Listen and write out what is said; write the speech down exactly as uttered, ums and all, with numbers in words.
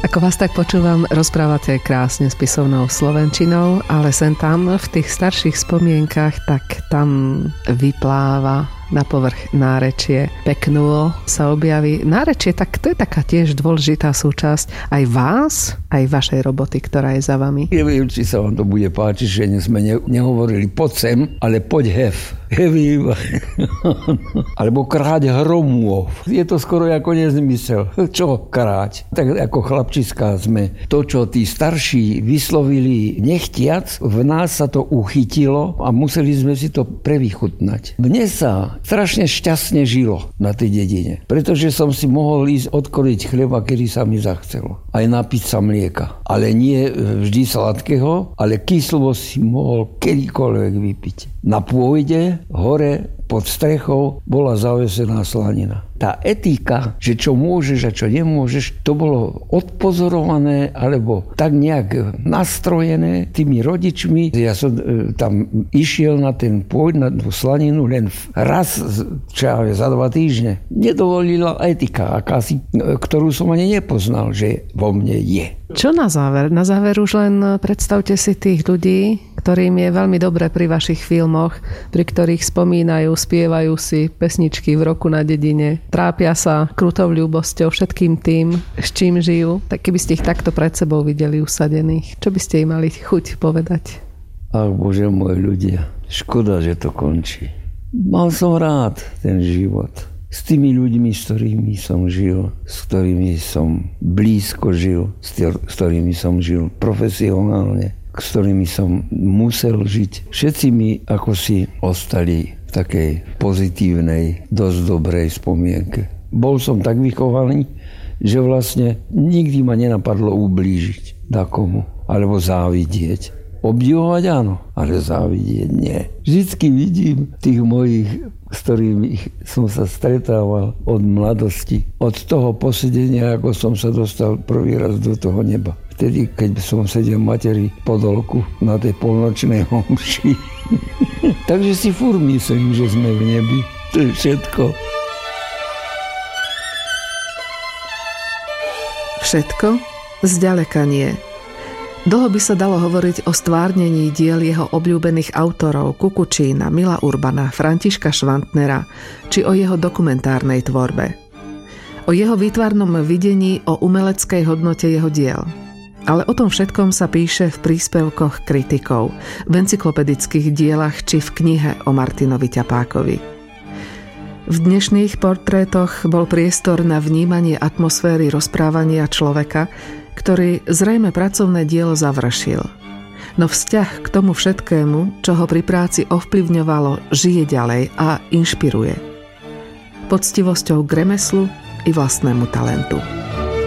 Ako vás tak počúvam, rozprávate krásne spisovnou slovenčinou, ale sem tam v tých starších spomienkach, tak tam vypláva na povrch nárečie. Peknuo sa objaví. Nárečie, tak to je taká tiež dôležitá súčasť aj vás, aj vašej roboty, ktorá je za vami. Neviem, či sa vám to bude páčiť, že sme ne, nehovorili poď sem, ale poď hev. Hev. Alebo kráť hromov. Je to skoro ako nezmysel. Čo kráť? Tak ako chlapčiská sme. To, čo tí starší vyslovili nechtiac, v nás sa to uchytilo a museli sme si to prevychutnať. Mne sa strašne šťastne žilo na tej dedine, pretože som si mohol ísť odkoriť chleba, kedy sa mi zachcelo. Aj napiť sa mlieka. Ale nie vždy sladkého, ale kyslo si mohol kedykoľvek vypiť. Na pôjde, hore, pod strechou bola zavesená slanina. Tá etika, že čo môžeš a čo nemôžeš, to bolo odpozorované alebo tak nejak nastrojené tými rodičmi. Ja som e, tam išiel na ten pôjď, na tú slaninu len raz, čo ja za dva týždne. Nedovolila etika, akási, ktorú som ani nepoznal, že vo mne je. Čo na záver? Na záver už len predstavte si tých ľudí, ktorým je veľmi dobre pri vašich filmoch, pri ktorých spomínajú, spievajú si pesničky v roku na dedine, trápia sa krutou ľúbosťou, všetkým tým, s čím žijú. Tak keby ste ich takto pred sebou videli usadených, čo by ste im mali chuť povedať? Ach, Bože môj, ľudia, škoda, že to končí. Mal som rád ten život. S tými ľuďmi, s ktorými som žil, s ktorými som blízko žil, s ktorými som žil profesionálne, s ktorými som musel žiť. Všetci mi ako si ostali v takej pozitívnej, dosť dobrej spomienke. Bol som tak vychovaný, že vlastne nikdy ma nenapadlo ublížiť takomu, alebo závidieť. Obdivovať áno, ale závidieť nie. Vždycky vidím tých mojich, s ktorými som sa stretával od mladosti, od toho posedenia, ako som sa dostal prvý raz do toho neba. Vtedy, keď som sedel materi podolku na tej polnočnej homši. Takže si furt myslím, že sme v nebi. To je všetko. Všetko? Zďaleka nie. Dlho by sa dalo hovoriť o stvárnení diel jeho obľúbených autorov Kukučína, Mila Urbana, Františka Švantnera či o jeho dokumentárnej tvorbe. O jeho výtvarnom videní, o umeleckej hodnote jeho diel. Ale o tom všetkom sa píše v príspevkoch kritikov, v encyklopedických dielach či v knihe o Martinovi Ťapákovi. V dnešných portrétoch bol priestor na vnímanie atmosféry rozprávania človeka, ktorý zrejme pracovné dielo završil. No vzťah k tomu všetkému, čo ho pri práci ovplyvňovalo, žije ďalej a inšpiruje. Poctivosťou k remeslu i vlastnému talentu.